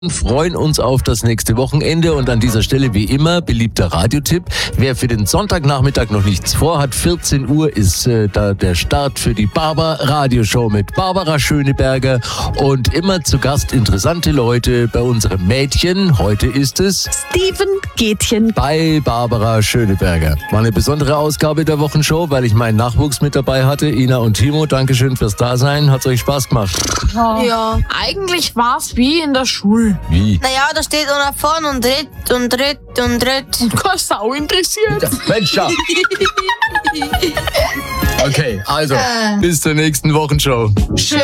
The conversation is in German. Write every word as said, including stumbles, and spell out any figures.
Freuen uns auf das nächste Wochenende und an dieser Stelle wie immer beliebter Radiotipp. Wer für den Sonntagnachmittag noch nichts vorhat, vierzehn Uhr ist äh, da der Start für die Barber Radioshow mit Barbara Schöneberger und immer zu Gast interessante Leute bei unserem Mädchen. Heute ist es Steven Gätchen bei Barbara Schöneberger. War eine besondere Ausgabe der Wochenshow, weil ich meinen Nachwuchs mit dabei hatte. Ina und Timo, Dankeschön fürs Dasein. Hat's euch Spaß gemacht? Ja, eigentlich war's wie in der Schule. Wie? Naja, da steht einer vorne und redet und redet und redet. Keine Sau interessiert. Mensch, ja. Okay, also bis zur nächsten Wochenshow.